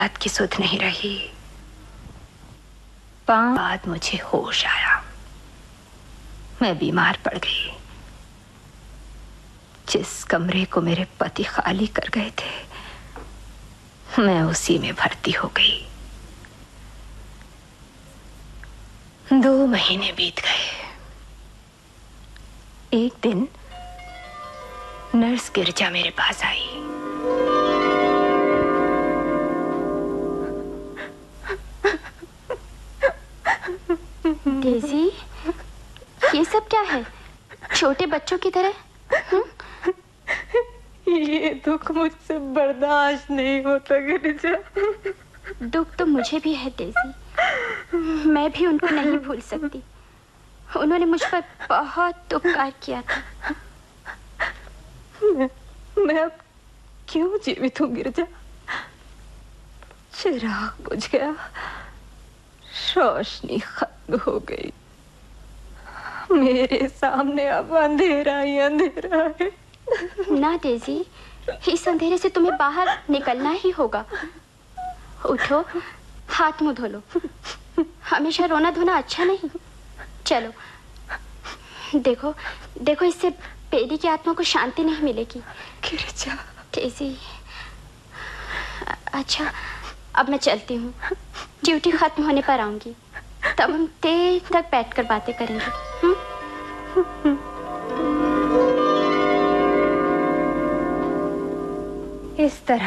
बात की सुध नहीं रही। 5 बाद मुझे होश आया। मैं बीमार पड़ गई। जिस कमरे को मेरे पति खाली कर गए थे मैं उसी में भर्ती हो गई। 2 महीने बीत गए। एक दिन नर्स गिरजा मेरे पास आई। डेज़ी, ये सब क्या है? छोटे बच्चों की तरह। ये दुख मुझसे बर्दाश्त नहीं होता गिरिजा। दुख तो मुझे भी है डेज़ी। मैं भी उनको नहीं भूल सकती। उन्होंने मुझ पर बहुत उपकार किया था। मैं अब क्यों जीवित हूँ गिरिजा? चिराग बुझ गया, रोशनी खत्म हो गई। मेरे सामने अब अंधेरा ही अंधेरा है। ना डेज़ी, इस अंधेरे से तुम्हें बाहर निकलना ही होगा। उठो, हाथ मुंह धो लो। हमेशा रोना धोना अच्छा नहीं। चलो, देखो देखो, इससे पेरी की आत्मा को शांति नहीं मिलेगी। गिरिजा। डेज़ी, अच्छा, अब मैं चलती हूँ। ड्यूटी खत्म होने पर आऊंगी, तब हम देर तक बैठकर बातें करेंगे। इस तरह